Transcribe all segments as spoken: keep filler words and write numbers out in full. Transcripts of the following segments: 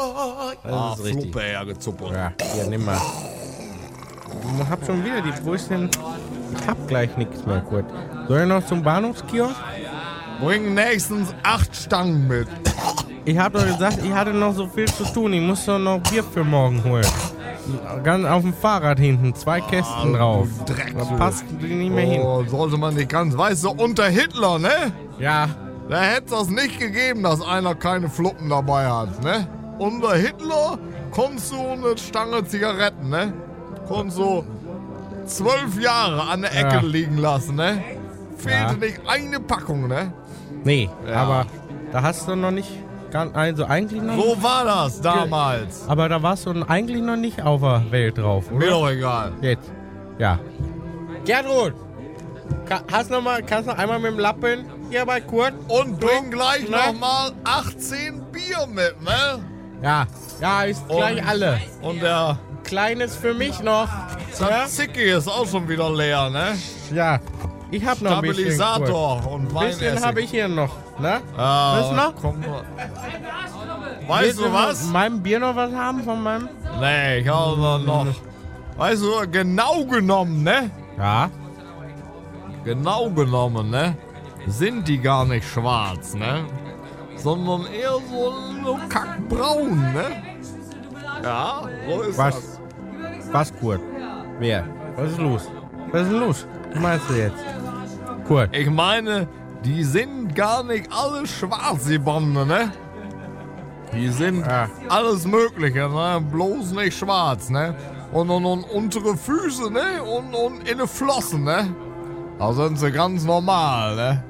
Ah, Das ist richtig. Fluppe hergezuppert. Ja, hier, nimm mal. Ich hab schon wieder die... Wo ist denn... Ich hab gleich nichts mehr, Kurt. Soll ich noch zum Bahnhofskiosk? Bring nächstens acht Stangen mit. Ich hab doch gesagt, ich hatte noch so viel zu tun. Ich muss doch noch Bier für morgen holen. Ganz auf dem Fahrrad hinten. Zwei Kästen Ah, drauf. du Dreck, Da du. passt nicht mehr hin. Oh, sollte man nicht ganz... Weißt du, unter Hitler, ne? Ja. Da hätte es nicht gegeben, dass einer keine Fluppen dabei hat, ne? Unter Hitler konntest du eine Stange Zigaretten, ne? Konntest du zwölf Jahre an der Ecke Ja. liegen lassen, ne? Fehlte Ja. nicht eine Packung, ne? Nee, Ja. aber da hast du noch nicht... Ganz, also eigentlich noch nicht... So war das damals. Aber da warst du eigentlich noch nicht auf der Welt drauf, oder? Mir doch egal. Jetzt. Ja. Gertrud! Ka- Hast noch mal, kannst noch einmal mit dem Lappen hier bei Kurt? Und bring gleich Ne? nochmal achtzehn Bier mit, ne? Ja. Ja, ist gleich Und- alle. Und der Kleines für mich noch. Ja? Tzatziki ist auch schon wieder leer, ne? Ja. Ich hab noch ein bisschen. Kurt. Stabilisator und Ein bisschen Weinessig. habe ich hier noch. Ne? Ah, Was noch? komm mal. Weißt Willst du von was? meinem Bier noch was haben von meinem? Nee, ich habe noch. Weißt du, genau genommen, ne? Ja. Genau genommen, ne? Sind die gar nicht schwarz, ne? Sondern eher so, so kackbraun, ne? Ja, so ist Was? das. Was, Kurt? Wer? Was ist los? Was ist los? Was meinst du jetzt? Kurt. Ich meine, die sind gar nicht alle schwarz, die Bande, ne? Die sind Ja. alles Mögliche, ne? Bloß nicht schwarz, ne? Und, und, und untere Füße, ne? Und, und in den Flossen, ne? Da sind sie ganz normal, ne?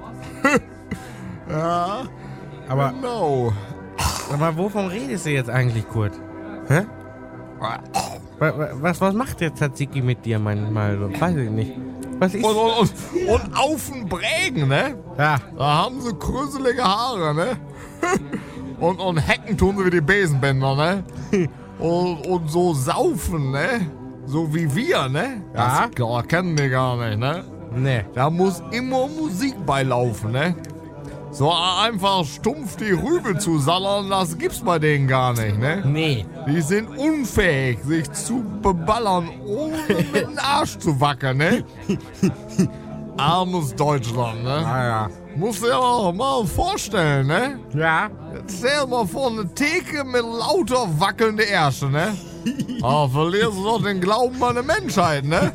Ja, Aber, genau. aber wovon redest du jetzt eigentlich, Kurt? Hä? Wa- wa- Was, was macht der Tzatziki mit dir manchmal? so? Weiß ich nicht. Was ist... Und, und, und, und auf dem Brägen, ne? Ja, Da haben sie krüselige Haare, ne? Und, und Hecken tun sie wie die Besenbänder, ne? Und, und so saufen, ne? So wie wir, ne? Ja. Das klar, kennen die gar nicht, ne? ne. Da muss immer Musik beilaufen, ne? So einfach stumpf die Rübe zu sallern, das gibt's bei denen gar nicht, ne? Nee. Die sind unfähig, sich zu beballern, ohne mit dem Arsch zu wackeln, ne? Armes Deutschland, ne? Ah ja. Musst du dir auch mal vorstellen, ne? Ja. Stell dir mal vor, eine Theke mit lauter wackelnde Ärsche, ne? Ah, verlierst du doch den Glauben an die Menschheit, ne?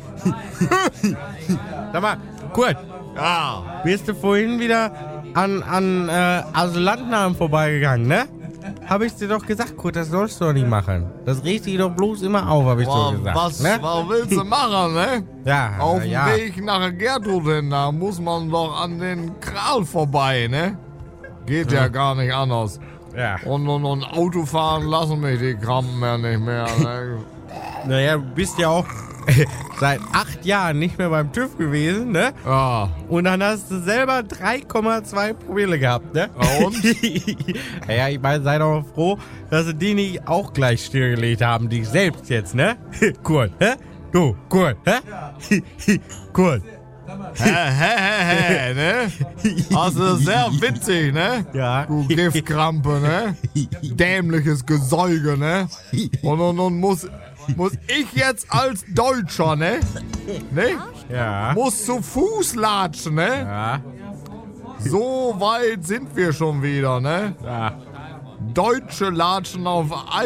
Sag mal, Kurt, Ja. bist du vorhin wieder an, an äh, Asylantenheim vorbeigegangen, ne? Hab ich dir doch gesagt, Kurt, das sollst du doch nicht machen. Das regt dich doch bloß immer auf, hab ich Boah, so gesagt. was, ne? was willst du machen, ne? Ja, Auf dem ja. Weg nach Gertrud hin, da muss man doch an den Kral vorbei, ne? Geht ja gar nicht anders. Ja. Und, und, und Autofahren lassen mich die Krampen ja nicht mehr, ne? Naja, du bist ja auch seit acht Jahren nicht mehr beim TÜV gewesen, ne? Ja. Und dann hast du selber drei Komma zwei Promille gehabt, ne? Ja, und? Ja, ich meine, sei doch froh, dass sie die nicht auch gleich stillgelegt haben, die selbst jetzt, ne? Kurt, hä? Du, Kurt, hä? Kurt. Hä, hä, hä, hä, ne? Also sehr witzig, ne? Ja. Du Giftkrampe, ne? Dämliches Gesäuge, ne? Und, und, und muss, muss ich jetzt als Deutscher, ne? Ne? Ja. Muss zu Fuß latschen, ne? Ja. So weit sind wir schon wieder, ne? Ja. Deutsche latschen auf